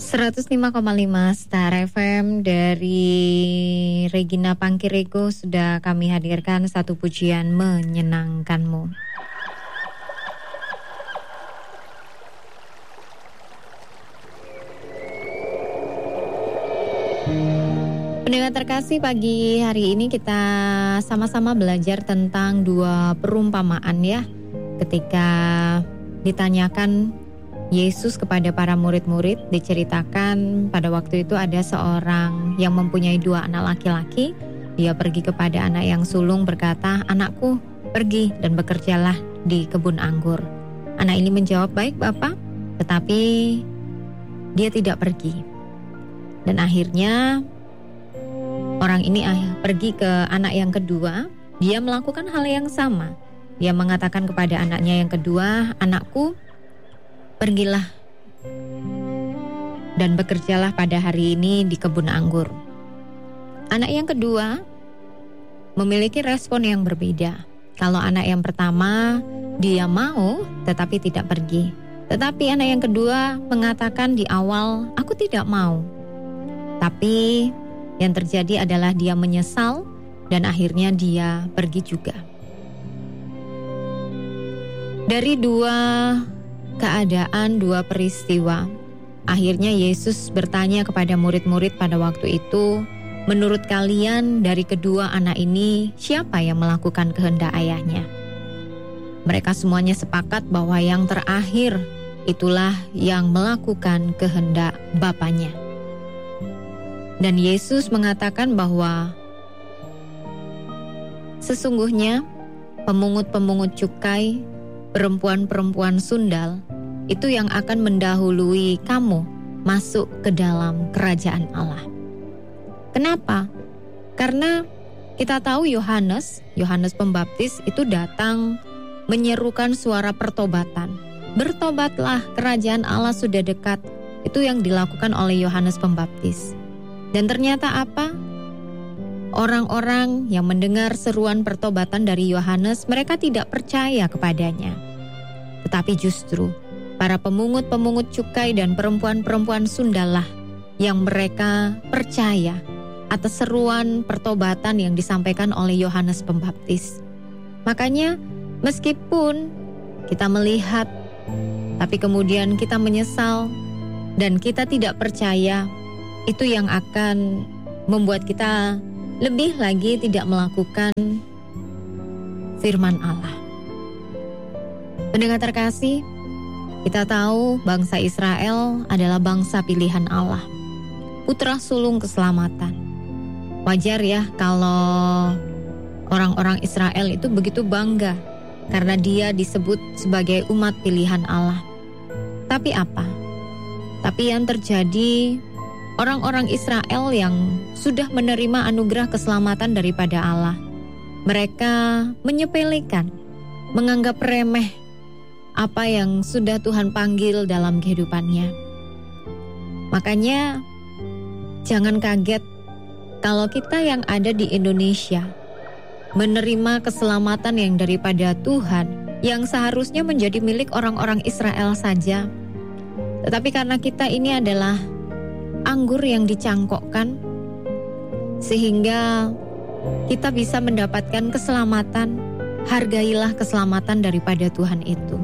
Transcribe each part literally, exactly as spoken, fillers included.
seratus lima koma lima Star F M dari Regina Pangkirego sudah kami hadirkan satu pujian menyenangkanmu. Pendengar terkasih, pagi hari ini kita sama-sama belajar tentang dua perumpamaan ya. Ketika ditanyakan Yesus kepada para murid-murid, diceritakan pada waktu itu ada seorang yang mempunyai dua anak laki-laki. Dia pergi kepada anak yang sulung berkata, "Anakku, pergi dan bekerjalah di kebun anggur." Anak ini menjawab, "Baik, Bapak." Tetapi dia tidak pergi. Dan akhirnya orang ini pergi ke anak yang kedua. Dia melakukan hal yang sama. Dia mengatakan kepada anaknya yang kedua, "Anakku, pergilah dan bekerjalah pada hari ini di kebun anggur." Anak yang kedua memiliki respon yang berbeda. Kalau anak yang pertama, dia mau tetapi tidak pergi. Tetapi anak yang kedua mengatakan di awal, "Aku tidak mau." Tapi yang terjadi adalah dia menyesal dan akhirnya dia pergi juga. Dari dua keadaan, dua peristiwa, akhirnya Yesus bertanya kepada murid-murid pada waktu itu, "Menurut kalian dari kedua anak ini, siapa yang melakukan kehendak ayahnya?" Mereka semuanya sepakat bahwa yang terakhir itulah yang melakukan kehendak Bapanya. Dan Yesus mengatakan bahwa sesungguhnya pemungut-pemungut cukai, perempuan-perempuan sundal, itu yang akan mendahului kamu masuk ke dalam kerajaan Allah. Kenapa? Karena kita tahu Yohanes, Yohanes Pembaptis itu datang menyerukan suara pertobatan. Bertobatlah, kerajaan Allah sudah dekat. Itu yang dilakukan oleh Yohanes Pembaptis. Dan ternyata apa? Orang-orang yang mendengar seruan pertobatan dari Yohanes, mereka tidak percaya kepadanya. Tetapi justru para pemungut-pemungut cukai dan perempuan-perempuan sundallah yang mereka percaya atas seruan pertobatan yang disampaikan oleh Yohanes Pembaptis. Makanya meskipun kita melihat, tapi kemudian kita menyesal dan kita tidak percaya, itu yang akan membuat kita lebih lagi tidak melakukan firman Allah. Pendengar terkasih, kita tahu bangsa Israel adalah bangsa pilihan Allah, putra sulung keselamatan. Wajar ya kalau orang-orang Israel itu begitu bangga karena dia disebut sebagai umat pilihan Allah. Tapi apa? Tapi yang terjadi, orang-orang Israel yang sudah menerima anugerah keselamatan daripada Allah, mereka menyepelekan, menganggap remeh apa yang sudah Tuhan panggil dalam kehidupannya. Makanya jangan kaget kalau kita yang ada di Indonesia menerima keselamatan yang daripada Tuhan, yang seharusnya menjadi milik orang-orang Israel saja. Tetapi karena kita ini adalah anggur yang dicangkokkan, sehingga kita bisa mendapatkan keselamatan. Hargailah keselamatan daripada Tuhan itu.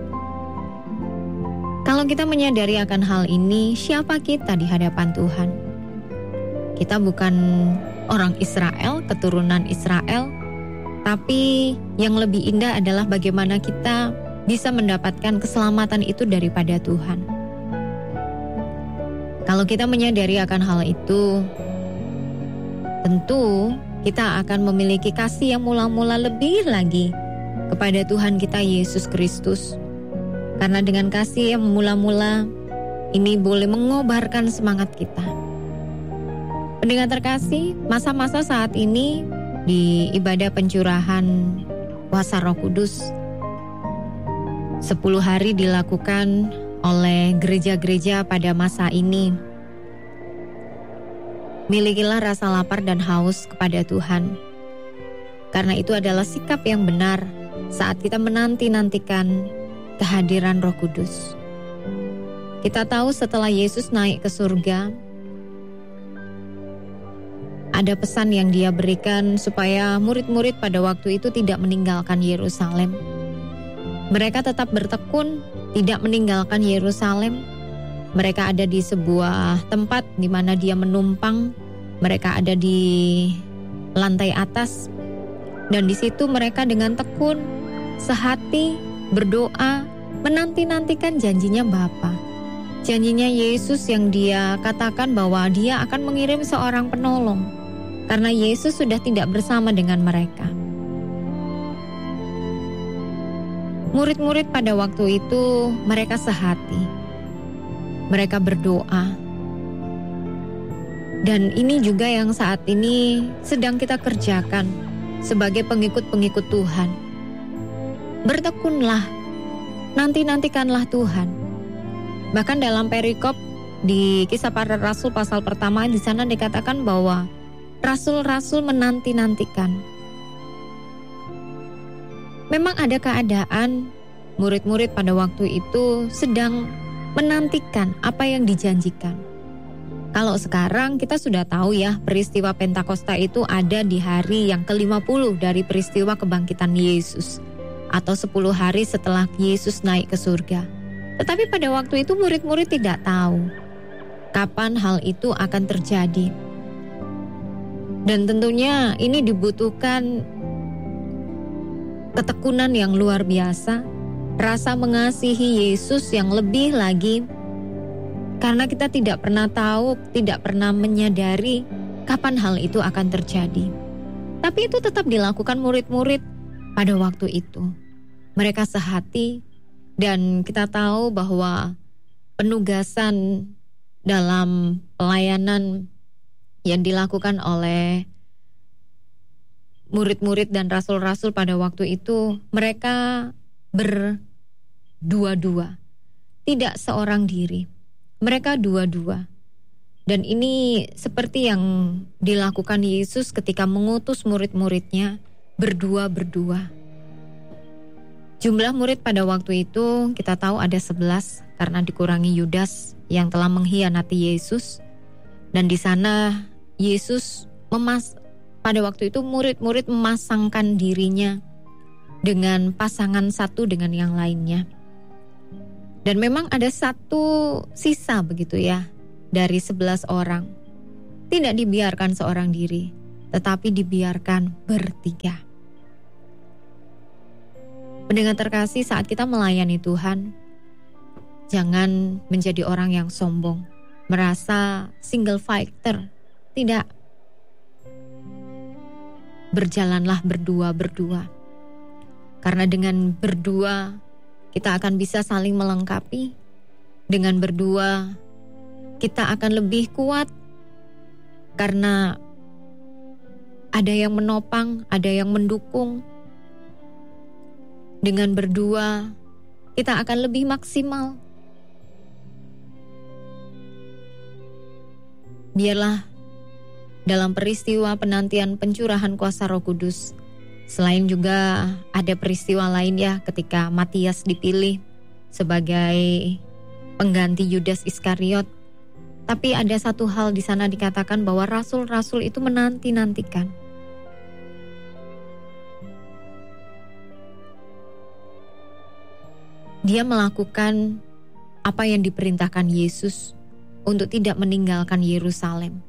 Kalau kita menyadari akan hal ini, siapa kita di hadapan Tuhan? Kita bukan orang Israel, keturunan Israel, tapi yang lebih indah adalah bagaimana kita bisa mendapatkan keselamatan itu daripada Tuhan. Kalau kita menyadari akan hal itu, tentu kita akan memiliki kasih yang mula-mula lebih lagi kepada Tuhan kita Yesus Kristus. Karena dengan kasih yang mula-mula ini boleh mengobarkan semangat kita. Pendengar terkasih, masa-masa saat ini di ibadah pencurahan kuasa Roh Kudus, sepuluh hari dilakukan oleh gereja-gereja pada masa ini. Milikilah rasa lapar dan haus kepada Tuhan. Karena itu adalah sikap yang benar saat kita menanti-nantikan kehadiran Roh Kudus. Kita tahu setelah Yesus naik ke surga, ada pesan yang dia berikan supaya murid-murid pada waktu itu tidak meninggalkan Yerusalem. Mereka tetap bertekun, tidak meninggalkan Yerusalem. Mereka ada di sebuah tempat di mana dia menumpang. Mereka ada di lantai atas. Dan di situ mereka dengan tekun, sehati, berdoa, menanti-nantikan janjinya Bapa. Janjinya Yesus yang dia katakan bahwa dia akan mengirim seorang penolong. Karena Yesus sudah tidak bersama dengan mereka. Murid-murid pada waktu itu mereka sehati. Mereka berdoa. Dan ini juga yang saat ini sedang kita kerjakan sebagai pengikut-pengikut Tuhan. Bertekunlah, nanti-nantikanlah Tuhan. Bahkan dalam perikop di Kisah Para Rasul pasal pertama di sana dikatakan bahwa rasul-rasul menanti-nantikan. Memang ada keadaan murid-murid pada waktu itu sedang menantikan apa yang dijanjikan. Kalau sekarang kita sudah tahu ya, peristiwa Pentakosta itu ada di hari yang ke lima puluh dari peristiwa kebangkitan Yesus, atau sepuluh hari setelah Yesus naik ke surga. Tetapi pada waktu itu murid-murid tidak tahu kapan hal itu akan terjadi. Dan tentunya ini dibutuhkan ketekunan yang luar biasa, rasa mengasihi Yesus yang lebih lagi, karena kita tidak pernah tahu, tidak pernah menyadari kapan hal itu akan terjadi. Tapi itu tetap dilakukan murid-murid pada waktu itu. Mereka sehati, dan kita tahu bahwa penugasan dalam pelayanan yang dilakukan oleh murid-murid dan rasul-rasul pada waktu itu, mereka berdua-dua, tidak seorang diri. Mereka dua-dua. Dan ini seperti yang dilakukan Yesus ketika mengutus murid-muridnya berdua-berdua. Jumlah murid pada waktu itu kita tahu ada sebelas karena dikurangi Yudas yang telah mengkhianati Yesus. Dan di sana Yesus memas pada waktu itu murid-murid memasangkan dirinya dengan pasangan satu dengan yang lainnya. Dan memang ada satu sisa begitu ya dari sebelas orang. Tidak dibiarkan seorang diri, tetapi dibiarkan bertiga. Pendengar terkasih, saat kita melayani Tuhan, jangan menjadi orang yang sombong, merasa single fighter. Tidak. Berjalanlah berdua-berdua. Karena dengan berdua kita akan bisa saling melengkapi. Dengan berdua kita akan lebih kuat karena ada yang menopang, ada yang mendukung. Dengan berdua kita akan lebih maksimal. Biarlah dalam peristiwa penantian pencurahan kuasa Roh Kudus, selain juga ada peristiwa lain ya ketika Matias dipilih sebagai pengganti Yudas Iskariot. Tapi ada satu hal di sana dikatakan bahwa rasul-rasul itu menanti-nantikan. Dia melakukan apa yang diperintahkan Yesus untuk tidak meninggalkan Yerusalem.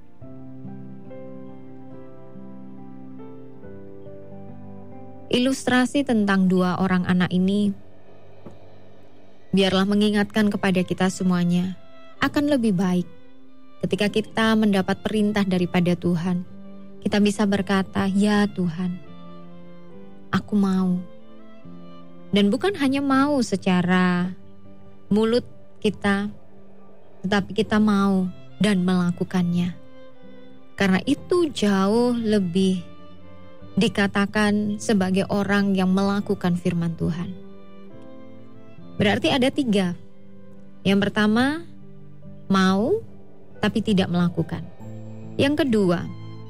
Ilustrasi tentang dua orang anak ini biarlah mengingatkan kepada kita semuanya, akan lebih baik ketika kita mendapat perintah daripada Tuhan. Kita bisa berkata, ya Tuhan, aku mau. Dan bukan hanya mau secara mulut kita, tetapi kita mau dan melakukannya. Karena itu jauh lebih dikatakan sebagai orang yang melakukan firman Tuhan. Berarti ada tiga. Yang pertama, mau tapi tidak melakukan. Yang kedua,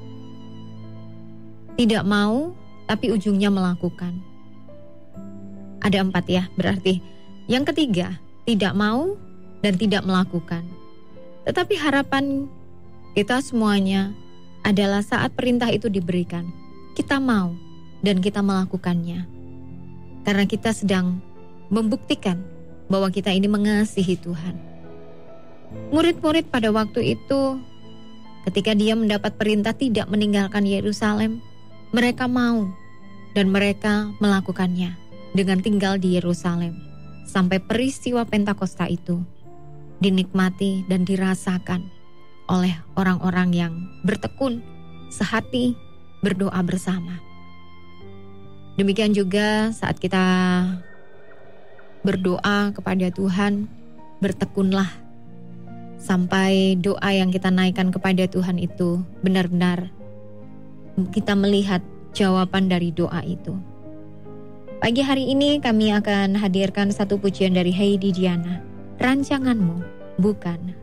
tidak mau tapi ujungnya melakukan. Ada empat ya berarti. Yang ketiga, tidak mau dan tidak melakukan. Tetapi harapan kita semuanya adalah saat perintah itu diberikan, kita mau dan kita melakukannya. Karena kita sedang membuktikan bahwa kita ini mengasihi Tuhan. Murid-murid pada waktu itu, ketika dia mendapat perintah tidak meninggalkan Yerusalem, mereka mau dan mereka melakukannya dengan tinggal di Yerusalem. Sampai peristiwa Pentakosta itu dinikmati dan dirasakan oleh orang-orang yang bertekun, sehati, berdoa bersama. Demikian juga saat kita berdoa kepada Tuhan, bertekunlah sampai doa yang kita naikkan kepada Tuhan itu benar-benar kita melihat jawaban dari doa itu. Pagi hari ini kami akan hadirkan satu pujian dari Heidi Diana, Rancanganmu Bukan